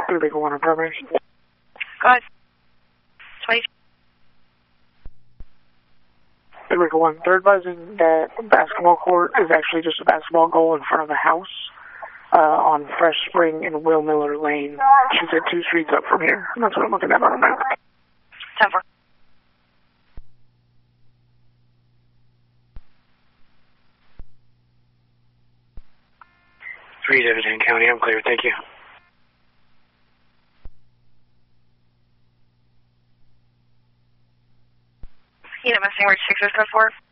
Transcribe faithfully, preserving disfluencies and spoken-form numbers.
Three Baker One on primary. Go ahead. twenty. Three Baker One. They're advising that basketball court is actually just a basketball goal in front of the house uh, on Fresh Spring and Will Miller Lane. She said two streets up from here. And that's what I'm looking at on a map. ten four. Three Davidson County. I'm clear. Thank you. You know, missing word six zero four.